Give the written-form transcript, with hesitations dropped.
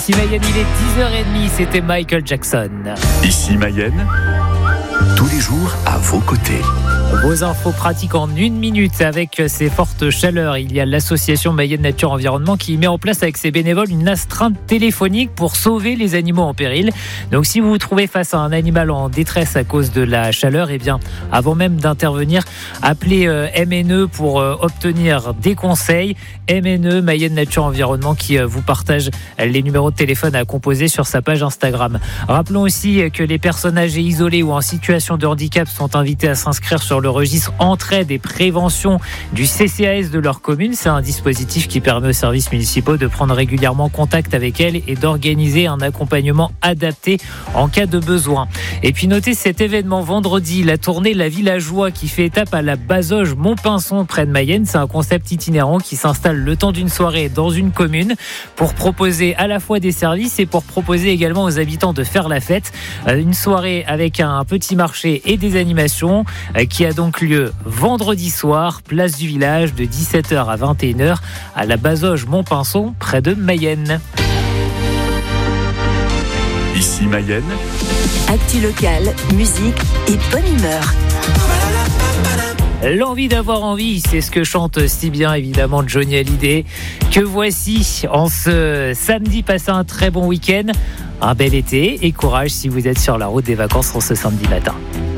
Ici Mayenne, il est 10h30, c'était Michael Jackson. Ici Mayenne, tous les jours à vos côtés. Vos infos pratiques en 1 minute avec ces fortes chaleurs. Il y a l'association Mayenne Nature Environnement qui met en place avec ses bénévoles une astreinte téléphonique pour sauver les animaux en péril. Donc si vous vous trouvez face à un animal en détresse à cause de la chaleur, eh bien avant même d'intervenir, appelez MNE pour obtenir des conseils. MNE Mayenne Nature Environnement qui vous partage les numéros de téléphone à composer sur sa page Instagram. Rappelons aussi que les personnes âgées isolées ou en situation de handicap sont invitées à s'inscrire sur le registre entraide et prévention du CCAS de leur commune. C'est un dispositif qui permet aux services municipaux de prendre régulièrement contact avec elles et d'organiser un accompagnement adapté en cas de besoin. Et puis notez cet événement vendredi, la tournée La Villageois qui fait étape à la Bazoge Montpinçon près de Mayenne. C'est un concept itinérant qui s'installe le temps d'une soirée dans une commune pour proposer à la fois des services et pour proposer également aux habitants de faire la fête. Une soirée avec un petit marché et des animations qui a donc lieu vendredi soir, place du village de 17h à 21h à la Bazoge Montpinçon près de Mayenne. Ici Mayenne, actu locale, musique et bonne humeur. L'envie d'avoir envie, c'est ce que chante si bien évidemment Johnny Hallyday. Que voici en ce samedi, passez un très bon week-end, un bel été et courage si vous êtes sur la route des vacances en ce samedi matin.